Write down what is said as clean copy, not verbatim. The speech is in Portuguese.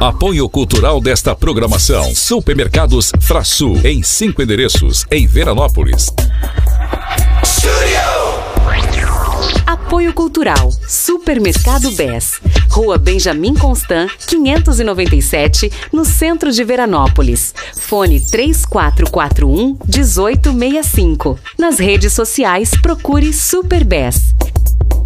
Apoio cultural desta programação: Supermercados Frasul, em 5 endereços, em Veranópolis. Apoio cultural: Supermercado BES, Rua Benjamin Constant, 597, no centro de Veranópolis. Fone 3441-1865. Nas redes sociais, procure Super BES.